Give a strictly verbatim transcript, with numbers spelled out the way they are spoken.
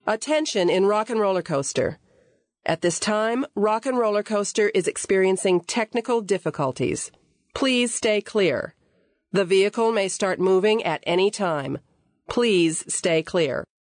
Attention in Rock and Roller Coaster. At this time, Rock and Roller Coaster is experiencing technical difficulties. Please stay clear. The vehicle may start moving at any time. Please stay clear.